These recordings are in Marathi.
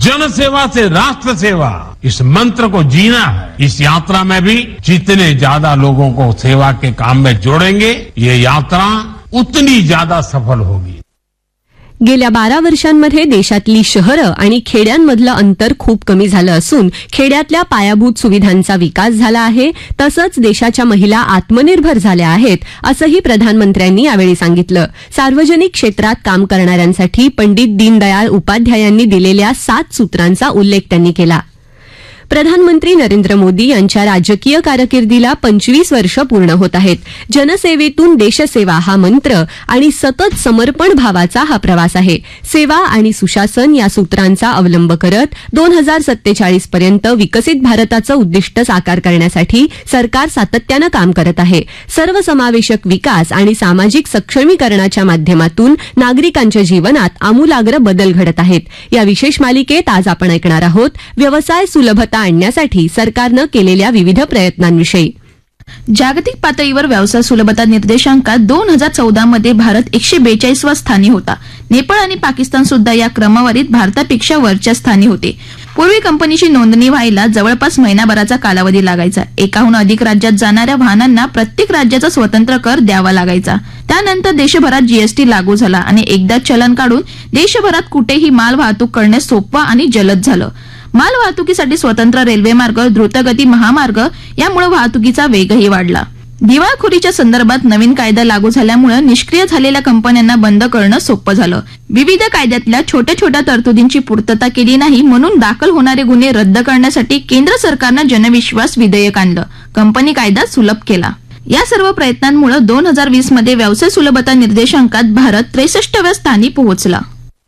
जन सेवा से राष्ट्र सेवा, इस मंत्र को जीना है। इस यात्रा में भी जितने ज्यादा लोगों को सेवा के काम में जोड़ेंगे, ये यात्रा उतनी ज्यादा सफल होगी। गेल्या 12 वर्षांमध्ये देशातली शहरं आणि खेड्यांमधलं अंतर खूप कमी झालं असून खेड्यातल्या पायाभूत सुविधांचा विकास झाला आहे, तसंच देशाच्या महिला आत्मनिर्भर झाल्या आहेत, असंही प्रधानमंत्र्यांनी यावेळी सांगितलं. सार्वजनिक क्षेत्रात काम करणाऱ्यांसाठी पंडित दीनदयाळ उपाध्यायांनी दिलेल्या 7 सूत्रांचा उल्लेख त्यांनी केला. प्रधानमंत्री नरेंद्र मोदी यांच्या राजकीय कारकिर्दीला 25 वर्ष पूर्ण होत आहेत. जनसेवेतून देशसेवा हा मंत्र आणि सतत समर्पण भावाचा हा प्रवास आहे. सेवा आणि सुशासन या सूत्रांचा अवलंब करत 2047 पर्यंत विकसित भारताचं उद्दिष्ट साकार करण्यासाठी सरकार सातत्यानं काम करत आहे. सर्वसमावेशक विकास आणि सामाजिक सक्षमीकरणाच्या माध्यमातून नागरिकांच्या जीवनात आमूलाग्र बदल घडत आहेत. या विशेष मालिकेत आज आपण ऐकणार आहोत व्यवसाय सुलभता आणण्यासाठी सरकारनं केलेल्या विविध प्रयत्नांविषयी. जागतिक पातळीवर व्यवसाय सुलभता निर्देशांकात 2014 मध्ये भारत 142व्या स्थानी होता. नेपाळ आणि पाकिस्तान सुद्धा या क्रमवारीत भारतापेक्षा वरच्या स्थानी होते. पूर्वी कंपनीची नोंदणी व्हायला जवळपास महिनाभराचा कालावधी लागायचा. एकाहून अधिक राज्यात जाणाऱ्या वाहनांना प्रत्येक राज्याचा स्वतंत्र कर द्यावा लागायचा. त्यानंतर देशभरात जीएसटी लागू झाला आणि एकदा चलन काढून देशभरात कुठेही माल वाहतूक करणे सोपं आणि जलद झालं. माल वाहतुकीसाठी स्वतंत्र रेल्वे मार्ग, द्रुतगती महामार्ग यामुळे वाहतुकीचा वेगही वाढला. दिवाळखोरीच्या संदर्भात नवीन कायदा लागू झाल्यामुळे निष्क्रिय झालेल्या कंपन्यांना बंद करणं सोपं झालं. विविध कायद्यातल्या छोट्या छोट्या तरतुदींची पूर्तता केली नाही म्हणून दाखल होणारे गुन्हे रद्द करण्यासाठी केंद्र सरकारनं जनविश्वास विधेयक आणलं. कंपनी कायदा सुलभ केला. या सर्व प्रयत्नांमुळे 2020 मध्ये व्यवसाय सुलभता निर्देशांकात भारत 63व्या स्थानी पोहोचला.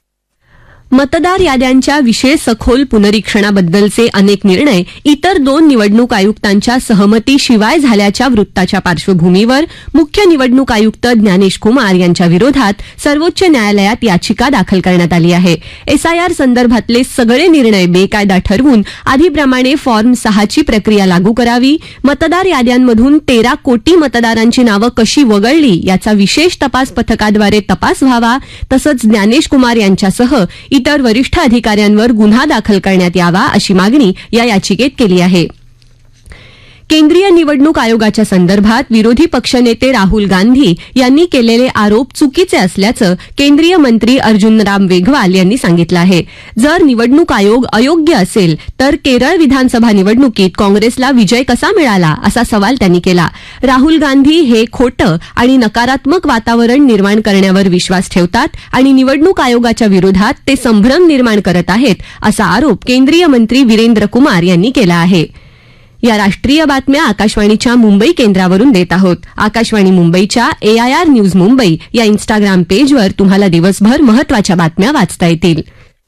मतदार याद्यांच्या विशेष सखोल पुनरीक्षणाबद्दलचे अनेक निर्णय इतर 2 निवडणूक आयुक्तांच्या सहमतीशिवाय झाल्याच्या वृत्ताच्या पार्श्वभूमीवर मुख्य निवडणूक आयुक्त ज्ञानेश कुमार यांच्या विरोधात सर्वोच्च न्यायालयात याचिका दाखल करण्यात आली आहे. एसआयआर संदर्भातले सगळे निर्णय बेकायदा ठरवून आधीप्रमाणे फॉर्म 6 ची प्रक्रिया लागू करावी, मतदार याद्यांमधून 13 कोटी मतदारांची नावं कशी वगळली याचा विशेष तपास पथकाद्वारे तपास व्हावा, तसंच ज्ञानेश कुमार यांच्यासह इतर वरिष्ठ अधिकाऱ्यांवर गुन्हा दाखल करण्यात यावा अशी मागणी या याचिकेत केली आहे. केंद्रीय निवडणूक आयोगाच्या संदर्भात विरोधी पक्षनेते राहुल गांधी यांनी केलेले आरोप चुकीचे असल्याचं केंद्रीय मंत्री अर्जुनराम मेघवाल यांनी सांगितलं आहे. जर निवडणूक आयोग अयोग्य असेल तर केरळ विधानसभा निवडणुकीत काँग्रेसला विजय कसा मिळाला असा सवाल त्यांनी केला. राहुल गांधी हे खोटं आणि नकारात्मक वातावरण निर्माण करण्यावर विश्वास ठेवतात आणि निवडणूक आयोगाच्या विरोधात ते संभ्रम निर्माण करत आहेत असा आरोप केंद्रीय मंत्री वीरेंद्र कुमार यांनी केला आहे. या राष्ट्रीय बातम्या आकाशवाणीच्या मुंबई केंद्रावरून देत आहोत. आकाशवाणी मुंबईच्या AIR न्यूज मुंबई या इन्स्टाग्राम पेजवर तुम्हाला दिवसभर महत्त्वाच्या बातम्या वाचता येतील.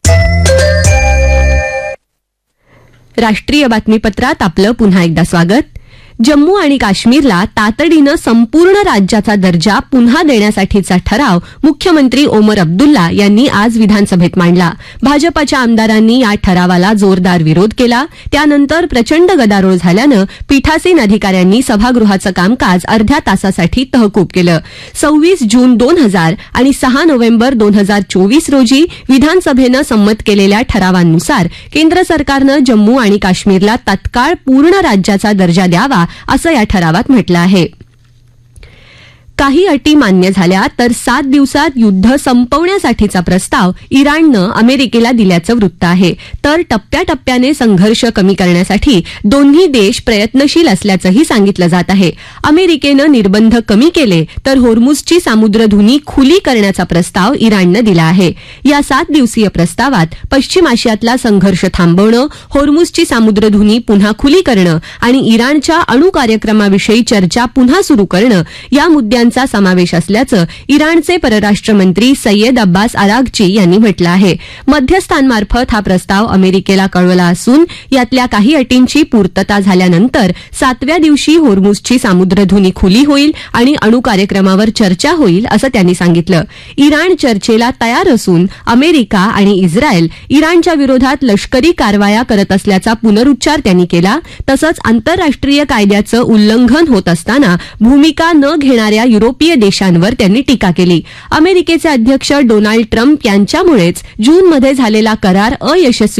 राष्ट्रीय बातमीपत्रात आपलं पुन्हा एकदा स्वागत. जम्मू आणि काश्मीरला तातडीनं संपूर्ण राज्याचा दर्जा पुन्हा देण्यासाठीचा ठराव मुख्यमंत्री ओमर अब्दुल्ला यांनी आज विधानसभेत मांडला. भाजपाच्या आमदारांनी या ठरावाला जोरदार विरोध केला. त्यानंतर प्रचंड गदारोळ झाल्यानं पीठासीन अधिकाऱ्यांनी सभागृहाचं कामकाज अर्ध्या तासासाठी तहकूब केलं. 26 जून 2000 आणि 6 नोव्हेंबर 2024 रोजी विधानसभेनं संमत केलेल्या ठरावांनुसार केंद्र सरकारनं जम्मू आणि काश्मीरला तत्काळ पूर्ण राज्याचा दर्जा द्यावा असं या ठरावात म्हटलं आहे. काही अटी मान्य झाल्या तर 7 दिवसात युद्ध संपवण्यासाठीचा प्रस्ताव इराणनं अमेरिकेला दिल्याचं वृत्त आहे. तर टप्प्याटप्प्याने संघर्ष कमी करण्यासाठी दोन्ही देश प्रयत्नशील असल्याचंही सांगितलं जात आहे. अमेरिकेनं निर्बंध कमी केले तर होर्मुझची सामुद्रधुनी खुली करण्याचा प्रस्ताव इराणनं दिला आहे. या 7 दिवसीय प्रस्तावात पश्चिम आशियातला संघर्ष थांबवणं, होर्मुझची सामुद्रधुनी पुन्हा खुली करणं आणि इराणच्या अणु कार्यक्रमाविषयी चर्चा पुन्हा सुरू करणं या मुद्द्यांचा समावेश असल्याचं इराणचे परराष्ट्र मंत्री सय्यद अब्बास आराघची यांनी म्हटलं आहे. मध्यस्थांमार्फत हा प्रस्ताव अमेरिकेला कळवला असून यातल्या काही अटींची पूर्तता झाल्यानंतर 7व्या दिवशी होर्मुझची सामुद्रधुनी खुली होईल आणि अणु कार्यक्रमावर चर्चा होईल असं त्यांनी सांगितलं. इराण चर्चेला तयार असून अमेरिका आणि इस्रायल इराणच्या विरोधात लष्करी कारवाया करत असल्याचा पुनरुच्चार त्यांनी केला. तसंच आंतरराष्ट्रीय कायद्याचं उल्लंघन होत असताना भूमिका न घेणाऱ्या युरोपीय देशांवर त्यांनी टीका केली. अमेरिकेचे अध्यक्ष डोनाल्ड ट्रम्प यांच्यामुळेच जूनमध्ये झालेला करार अयशस्वी